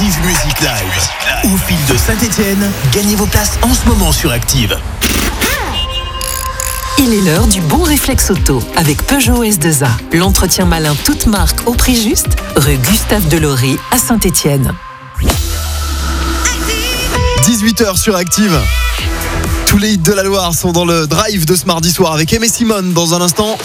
Active Music Live. Au fil de Saint-Etienne, gagnez vos places en ce moment sur Active. Il est l'heure du bon réflexe auto avec Peugeot S2A. L'entretien malin toute marque au prix juste, rue Gustave Delory à Saint-Etienne. 18h sur Active. Tous les hits de la Loire sont dans le drive de ce mardi soir avec Aimé Simone dans un instant.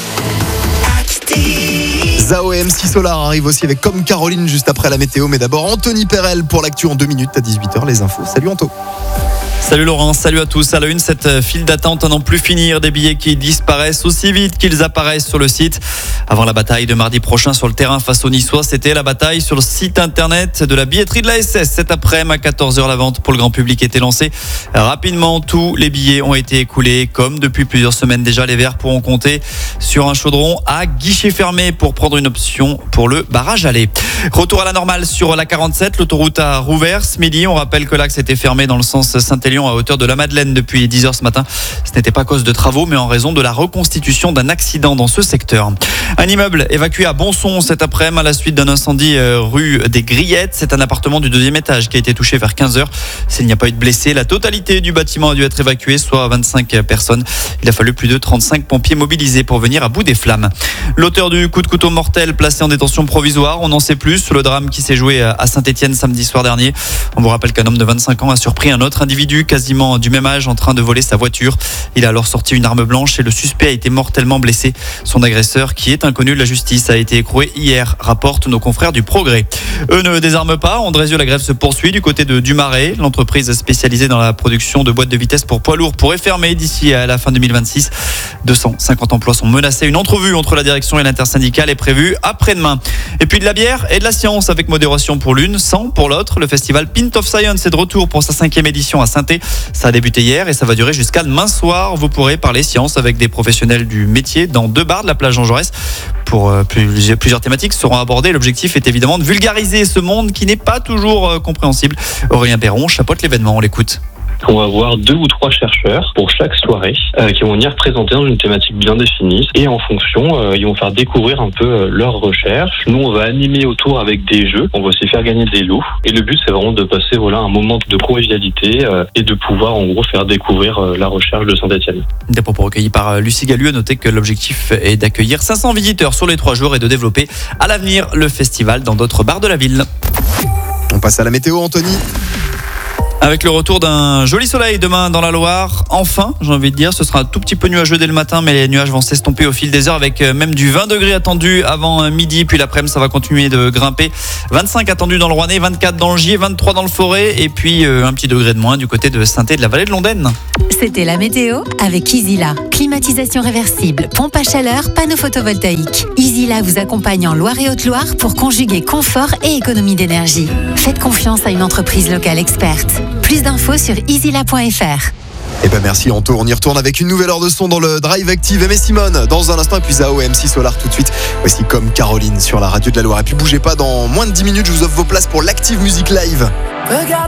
Zao et MC Solar arrivent aussi avec Comme Caroline juste après la météo. Mais d'abord Anthony Perel pour l'actu en 2 minutes à 18h. Les infos. Salut Anto. Salut Laurent, salut à tous. À la une, cette file d'attente à n'en plus finir, des billets qui disparaissent aussi vite qu'ils apparaissent sur le site. Avant la bataille de mardi prochain sur le terrain face aux Niçois, c'était la bataille sur le site internet de la billetterie de la SS. Cet après-midi à 14h, la vente pour le grand public était lancée. Rapidement, tous les billets ont été écoulés. Comme depuis plusieurs semaines déjà, les Verts pourront compter sur un chaudron à guichet fermé pour prendre une option pour le barrage aller. Retour à la normale sur la 47, l'autoroute a rouvert ce midi. On rappelle que l'axe était fermé dans le sens Saint-Élion à hauteur de la Madeleine depuis 10h ce matin. Ce n'était pas à cause de travaux, mais en raison de la reconstitution d'un accident dans ce secteur. Un immeuble évacué à Bonson cet après-midi à la suite d'un incendie rue des Grillettes. C'est un appartement du 2e étage qui a été touché vers 15h. S'il n'y a pas eu de blessés, la totalité du bâtiment a dû être évacuée, soit 25 personnes. Il a fallu plus de 35 pompiers mobilisés pour venir à bout des flammes. L'auteur du coup de couteau mortel placé en détention provisoire, on n'en sait plus sur le drame qui s'est joué à Saint-Etienne samedi soir dernier. On vous rappelle qu'un homme de 25 ans a surpris un autre individu quasiment du même âge en train de voler sa voiture. Il a alors sorti une arme blanche et le suspect a été mortellement blessé. Son agresseur, qui est inconnu de la justice, a été écroué hier, rapportent nos confrères du Progrès. Eux ne désarment pas. En Andrézieux, la grève se poursuit du côté de Dumaret. L'entreprise spécialisée dans la production de boîtes de vitesse pour poids lourds pourrait fermer d'ici à la fin 2026. 250 emplois sont menacés. Une entrevue entre la direction et l'intersyndicale est prévue après-demain. Et puis de la bière et de la science avec modération pour l'une, sans pour l'autre. Le festival Pint of Science est de retour pour sa 5e édition à Saint-Étienne. Ça a débuté hier et ça va durer jusqu'à demain soir. Vous pourrez parler science avec des professionnels du métier dans 2 bars de la plage Jean Jaurès. Pour plusieurs thématiques seront abordées. L'objectif est évidemment de vulgariser ce monde qui n'est pas toujours compréhensible. Aurélien Perron chapeaute l'événement, on l'écoute. On va avoir 2 ou 3 chercheurs pour chaque soirée qui vont venir présenter dans une thématique bien définie et en fonction, ils vont faire découvrir un peu leurs recherches. Nous, on va animer autour avec des jeux, on va aussi faire gagner des lots et le but, c'est vraiment de passer un moment de convivialité et de pouvoir en gros faire découvrir la recherche de Saint-Etienne. Des propos recueillis par Lucie Gallieu. Notez que l'objectif est d'accueillir 500 visiteurs sur les 3 jours et de développer à l'avenir le festival dans d'autres bars de la ville. On passe à la météo, Anthony. Avec le retour d'un joli soleil demain dans la Loire, enfin, j'ai envie de dire, ce sera un tout petit peu nuageux dès le matin, mais les nuages vont s'estomper au fil des heures avec même du 20 degrés attendu avant midi, puis l'après-midi ça va continuer de grimper. 25 attendu dans le Rouennais, 24 dans le Gier, 23 dans le Forêt et puis un petit degré de moins du côté de Saint-Étienne et de la vallée de Londaine. C'était la météo avec Easyla. Climatisation réversible, pompe à chaleur, panneau photovoltaïque. Easyla vous accompagne en Loire et Haute-Loire pour conjuguer confort et économie d'énergie. Faites confiance à une entreprise locale experte. Plus d'infos sur easyla.fr. Eh ben merci Anto, on y retourne avec une nouvelle heure de son dans le Drive Active. Aimé Simone dans un instant et puis Zao et MC Solar tout de suite. Voici Comme Caroline sur la radio de la Loire. Et puis bougez pas, dans moins de 10 minutes je vous offre vos places pour l'Active Music Live.